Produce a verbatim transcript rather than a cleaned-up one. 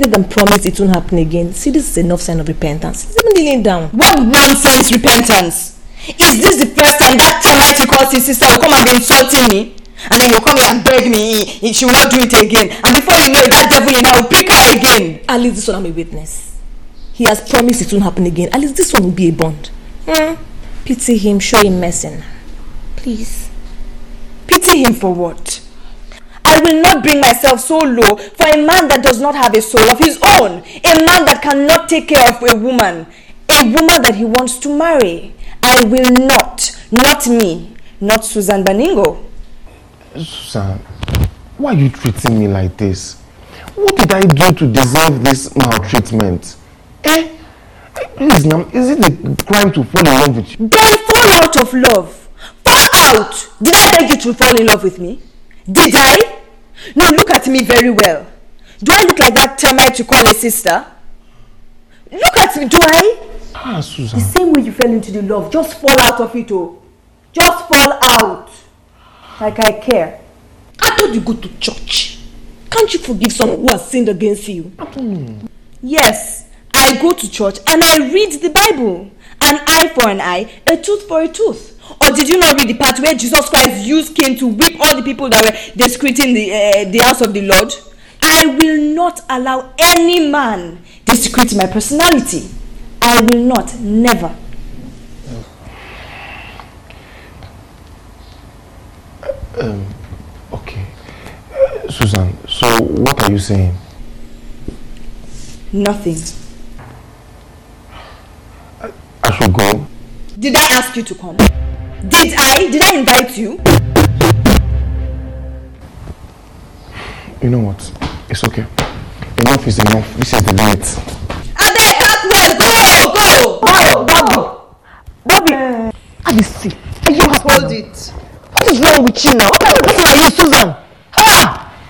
pleaded and promised it won't happen again. See, this is enough sign of repentance. He's even kneeling down. What nonsense repentance? Is this the first time that termite you call his sister will come and be insulting me? And then he'll come here and beg me, he, she will not do it again. And before you know it, that devil in her will pick her again. At least this one I'm a witness. He has promised it won't happen again. At least this one will be a bond. Hmm? Pity him, show him mercy. Please. Pity him for what? I will not bring myself so low for a man that does not have a soul of his own. A man that cannot take care of a woman. A woman that he wants to marry. I will not. Not me. Not Susan Baningo. Susan, why are you treating me like this? What did I do to deserve this maltreatment? Eh? Please now, is it a crime to fall in love with you? Then fall out of love. Fall out! Did I beg you to fall in love with me? Did I? No, look at me very well. Do I look like that termite you call a sister? Look at me, do I? Ah, Susan. The same way you fell into the love, just fall out of it, oh. Just fall out. Like I care. I thought you go to church. Can't you forgive someone who has sinned against you? Mm. Yes, I go to church and I read the Bible. An eye for an eye, a tooth for a tooth. Or did you not read the part where Jesus Christ used cane to whip all the people that were desecrating the, uh, the house of the Lord? I will not allow any man desecrate my personality. I will not, never. Um, okay. Uh, Susan, so what are you saying? Nothing. I, I should go. Did I ask you to come? Did I? Did I invite you? You know what? It's okay. Enough is enough. This is the limit. Ade, Catwell, go! Go! Go! Go! Bobby! Uh, Abby, see. Are you happy Hold now? it. What is wrong with you now? What kind of person are you, Susan?